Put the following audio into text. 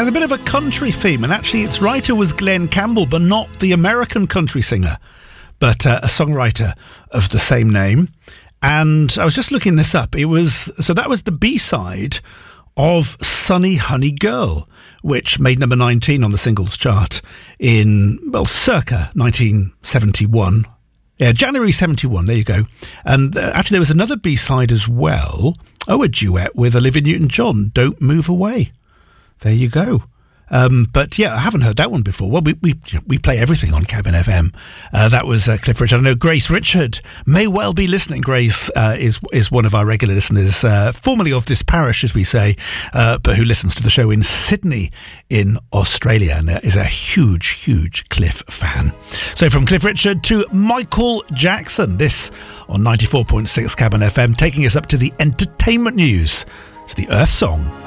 has a bit of a country theme, and actually its writer was Glenn Campbell, but not the American country singer, but a songwriter of the same name. And I was just looking this up. That was the B-side of Sunny Honey Girl, which made number 19 on the singles chart in, circa 1971. Yeah, January 71, there you go. And actually there was another B-side as well. A duet with Olivia Newton-John, Don't Move Away. There you go. But yeah, I haven't heard that one before. Well, we play everything on Cabin FM. That was Cliff Richard. I know Grace Richard may well be listening. Grace is one of our regular listeners, formerly of this parish, as we say, but who listens to the show in Sydney in Australia and is a huge Cliff fan. So from Cliff Richard to Michael Jackson, this on 94.6 Cabin FM, taking us up to the entertainment news. It's the Earth Song.